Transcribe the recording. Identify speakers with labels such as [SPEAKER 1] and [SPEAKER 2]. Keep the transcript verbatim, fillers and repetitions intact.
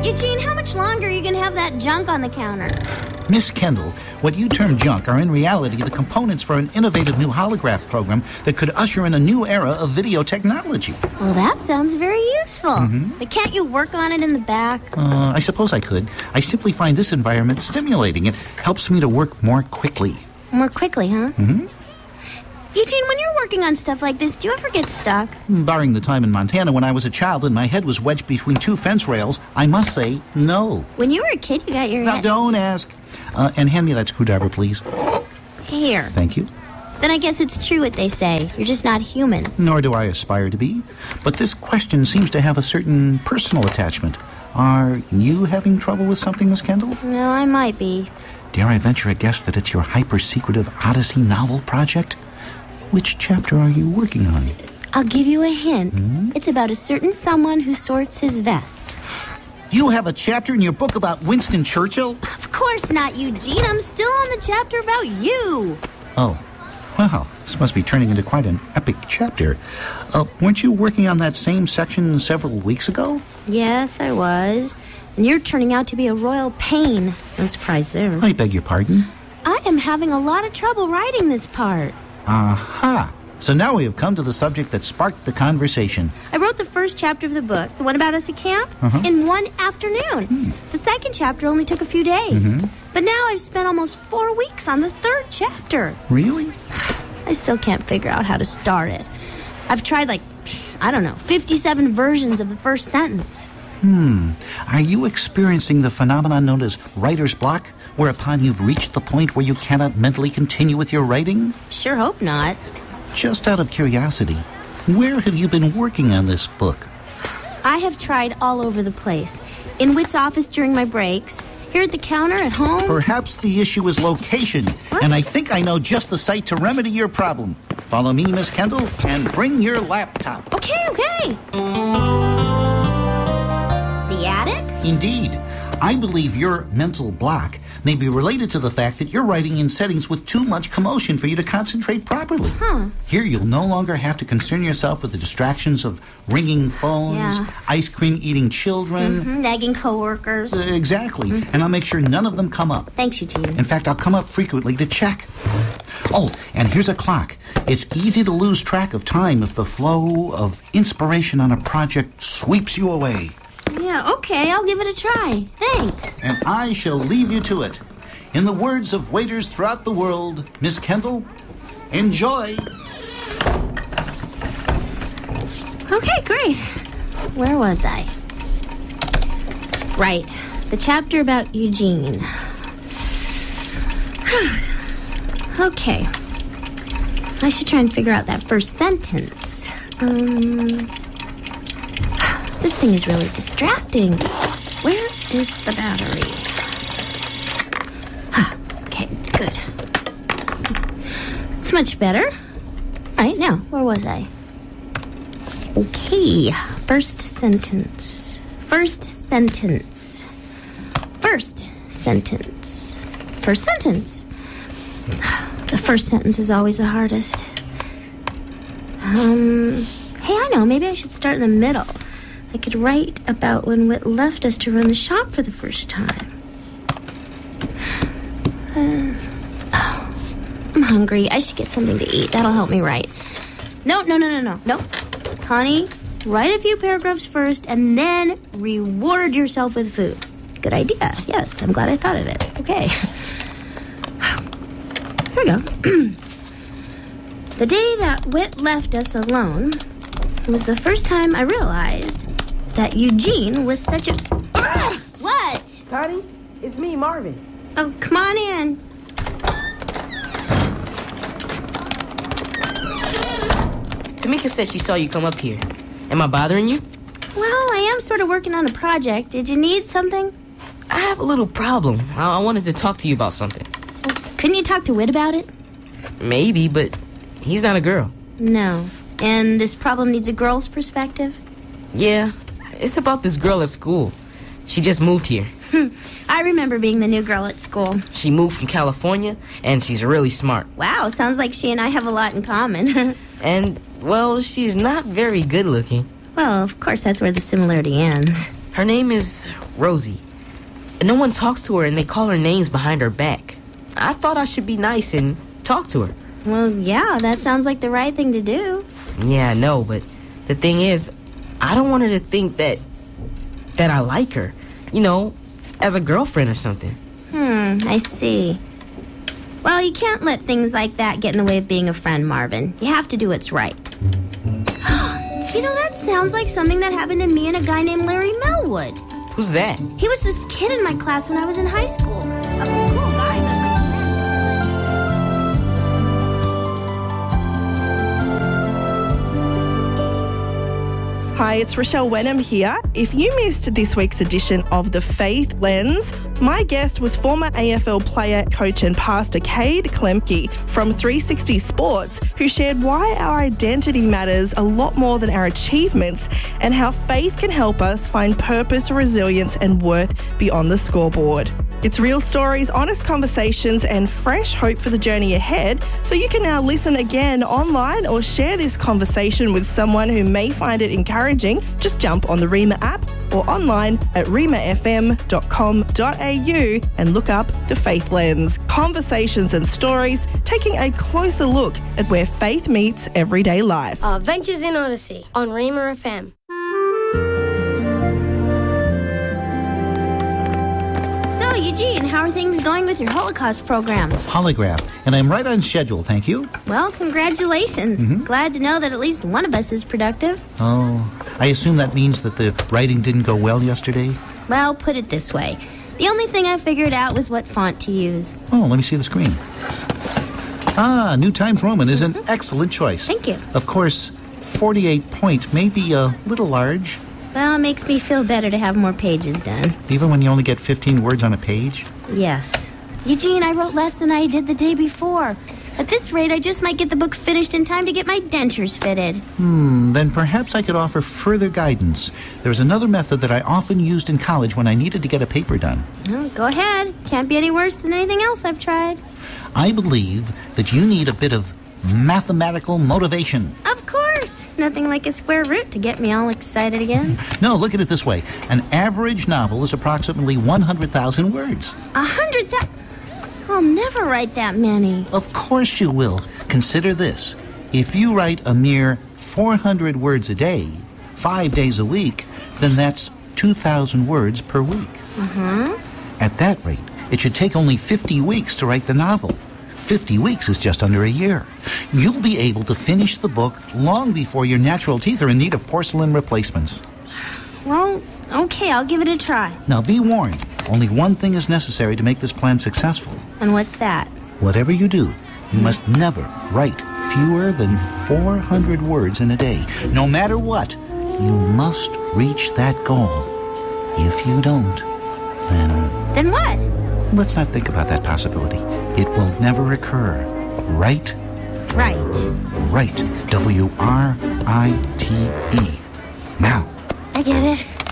[SPEAKER 1] Eugene, how much longer are you going to have that junk on the counter?
[SPEAKER 2] Miss Kendall, what you term junk are in reality the components for an innovative new holograph program that could usher in a new era of video technology.
[SPEAKER 1] Well, that sounds very useful.
[SPEAKER 2] Mm-hmm.
[SPEAKER 1] But can't you work on it in the back?
[SPEAKER 2] Uh, I suppose I could. I simply find this environment stimulating. It helps me to work more quickly.
[SPEAKER 1] More quickly, huh?
[SPEAKER 2] Mm-hmm.
[SPEAKER 1] Eugene, when you're working on stuff like this, do you ever get stuck?
[SPEAKER 2] Barring the time in Montana when I was a child and my head was wedged between two fence rails, I must say no.
[SPEAKER 1] When you were a kid, you got your
[SPEAKER 2] Now,
[SPEAKER 1] head...
[SPEAKER 2] don't ask. Uh, and hand me that screwdriver, please.
[SPEAKER 1] Here.
[SPEAKER 2] Thank you.
[SPEAKER 1] Then I guess it's true what they say. You're just not human.
[SPEAKER 2] Nor do I aspire to be. But this question seems to have a certain personal attachment. Are you having trouble with something, Miss Kendall?
[SPEAKER 1] No, I might be.
[SPEAKER 2] Dare I venture a guess that it's your hyper-secretive Odyssey novel project? Which chapter are you working on?
[SPEAKER 1] I'll give you a hint.
[SPEAKER 2] Hmm?
[SPEAKER 1] It's about a certain someone who sorts his vests.
[SPEAKER 2] You have a chapter in your book about Winston Churchill?
[SPEAKER 1] Of course not, Eugene. I'm still on the chapter about you.
[SPEAKER 2] Oh, well, this must be turning into quite an epic chapter. Uh, weren't you working on that same section several weeks ago?
[SPEAKER 1] Yes, I was. And you're turning out to be a royal pain. No surprise there.
[SPEAKER 2] I beg your pardon?
[SPEAKER 1] I am having a lot of trouble writing this part.
[SPEAKER 2] Aha. So now we have come to the subject that sparked the conversation.
[SPEAKER 1] I wrote the first chapter of the book, the one about us at camp,
[SPEAKER 2] Uh-huh.
[SPEAKER 1] in one afternoon.
[SPEAKER 2] Hmm.
[SPEAKER 1] The second chapter only took a few days.
[SPEAKER 2] Mhm.
[SPEAKER 1] But now I've spent almost four weeks on the third chapter.
[SPEAKER 2] Really?
[SPEAKER 1] I still can't figure out how to start it. I've tried, like, I don't know, fifty-seven versions of the first sentence.
[SPEAKER 2] Hmm. Are you experiencing the phenomenon known as writer's block, whereupon you've reached the point where you cannot mentally continue with your writing?
[SPEAKER 1] Sure hope not.
[SPEAKER 2] Just out of curiosity, where have you been working on this book?
[SPEAKER 1] I have tried all over the place. In Whit's office during my breaks, here at the counter at home.
[SPEAKER 2] Perhaps the issue is location,
[SPEAKER 1] What?
[SPEAKER 2] and I think I know just the site to remedy your problem. Follow me, Miss Kendall, and bring your laptop.
[SPEAKER 1] Okay, okay. The attic?
[SPEAKER 2] Indeed. I believe your mental block may be related to the fact that you're writing in settings with too much commotion for you to concentrate properly.
[SPEAKER 1] Huh.
[SPEAKER 2] Here, you'll no longer have to concern yourself with the distractions of ringing phones,
[SPEAKER 1] Yeah.
[SPEAKER 2] ice cream eating children.
[SPEAKER 1] Mm-hmm. Nagging coworkers.
[SPEAKER 2] Uh, exactly. And I'll make sure none of them come up.
[SPEAKER 1] Thanks, Eugene.
[SPEAKER 2] In fact, I'll come up frequently to check. Oh, and here's a clock. It's easy to lose track of time if the flow of inspiration on a project sweeps you away.
[SPEAKER 1] Yeah, okay, I'll give it a try. Thanks.
[SPEAKER 2] And I shall leave you to it. In the words of waiters throughout the world, Miss Kendall, enjoy.
[SPEAKER 1] Okay, great. Where was I? Right, the chapter about Eugene. Okay. I should try and figure out that first sentence. Um, this thing is really distracting. Where is the battery? Huh, okay, good. It's much better. All right, now, where was I? Okay, first sentence. First sentence. First sentence. First sentence. The first sentence is always the hardest. Um, hey, I know, maybe I should start in the middle. I could write about when Whit left us to run the shop for the first time. Uh, oh, I'm hungry. I should get something to eat. That'll help me write. No, no, no, no, no, no. Connie, write a few paragraphs first and then reward yourself with food. Good idea. Yes, I'm glad I thought of it. Okay. Here we go. The day that Whit left us alone was the first time I realized that Eugene was such a... Ah! What?
[SPEAKER 3] Connie, it's me, Marvin.
[SPEAKER 1] Oh, come on in.
[SPEAKER 3] Tamika said she saw you come up here. Am I bothering you?
[SPEAKER 1] Well, I am sort of working on a project. Did you need something?
[SPEAKER 3] I have a little problem. I, I wanted to talk to you about something.
[SPEAKER 1] Couldn't you talk to Whit about it?
[SPEAKER 3] Maybe, but he's not a girl.
[SPEAKER 1] No. And this problem needs a girl's perspective?
[SPEAKER 3] Yeah, it's about this girl at school. She just moved here.
[SPEAKER 1] I remember being the new girl at school.
[SPEAKER 3] She moved from California, and she's really smart.
[SPEAKER 1] Wow, sounds like she and I have a lot in common.
[SPEAKER 3] And, well, she's not very good looking.
[SPEAKER 1] Well, of course, that's where the similarity ends.
[SPEAKER 3] Her name is Rosie. And no one talks to her and they call her names behind her back. I thought I should be nice and talk to her.
[SPEAKER 1] Well, yeah, that sounds like the right thing to do.
[SPEAKER 3] Yeah, I know, but the thing is, I don't want her to think that that I like her. You know, as a girlfriend or something.
[SPEAKER 1] Hmm, I see. Well, you can't let things like that get in the way of being a friend, Marvin. You have to do what's right. You know, that sounds like something that happened to me and a guy named Larry Melwood.
[SPEAKER 3] Who's that?
[SPEAKER 1] He was this kid in my class when I was in high school. A cool guy, but my
[SPEAKER 4] Hi, it's Rochelle Wenham here. If you missed this week's edition of The Faith Lens, my guest was former A F L player, coach and pastor Cade Klemke from three sixty Sports, who shared why our identity matters a lot more than our achievements and how faith can help us find purpose, resilience and worth beyond the scoreboard. It's real stories, honest conversations and fresh hope for the journey ahead, so you can now listen again online or share this conversation with someone who may find it encouraging. Just jump on the Rhema app or online at rhema f m dot com dot a u and look up The Faith Lens. Conversations and stories taking a closer look at where faith meets everyday life.
[SPEAKER 5] Uh, Ventures in Odyssey on Rhema F M.
[SPEAKER 1] So, Eugene, how are things going with your Holocaust program?
[SPEAKER 2] Holograph, and I'm right on schedule, thank you.
[SPEAKER 1] Well, congratulations.
[SPEAKER 2] Mm-hmm.
[SPEAKER 1] Glad to know that at least one of us is productive.
[SPEAKER 2] Oh, I assume that means that the writing didn't go well yesterday?
[SPEAKER 1] Well, put it this way. The only thing I figured out was what font to use.
[SPEAKER 2] Oh, let me see the screen. Ah, New Times Roman is an excellent choice.
[SPEAKER 1] Thank you.
[SPEAKER 2] Of course, forty-eight point may be a little large.
[SPEAKER 1] Well, it makes me feel better to have more pages done.
[SPEAKER 2] Even when you only get fifteen words on a page?
[SPEAKER 1] Yes. Eugene, I wrote less than I did the day before. At this rate, I just might get the book finished in time to get my dentures fitted.
[SPEAKER 2] Hmm, then perhaps I could offer further guidance. There's another method that I often used in college when I needed to get a paper done.
[SPEAKER 1] Well, go ahead. Can't be any worse than anything else I've tried.
[SPEAKER 2] I believe that you need a bit of mathematical motivation.
[SPEAKER 1] Of course. Nothing like a square root to get me all excited again.
[SPEAKER 2] No, look at it this way. An average novel is approximately one hundred thousand words.
[SPEAKER 1] A hundred thou... I'll never write that many.
[SPEAKER 2] Of course you will. Consider this. If you write a mere four hundred words a day, five days a week, then that's two thousand words per week.
[SPEAKER 1] Uh-huh.
[SPEAKER 2] At that rate, it should take only fifty weeks to write the novel. fifty weeks is just under a year. You'll be able to finish the book long before your natural teeth are in need of porcelain replacements.
[SPEAKER 1] Well, okay, I'll give it a try.
[SPEAKER 2] Now be warned, only one thing is necessary to make this plan successful.
[SPEAKER 1] And what's that?
[SPEAKER 2] Whatever you do, you must never write fewer than four hundred words in a day. No matter what, you must reach that goal. If you don't, then...
[SPEAKER 1] Then what?
[SPEAKER 2] Let's not think about that possibility. It will never occur. Right?
[SPEAKER 1] Right.
[SPEAKER 2] Right. W R I T E. Now.
[SPEAKER 1] I get it.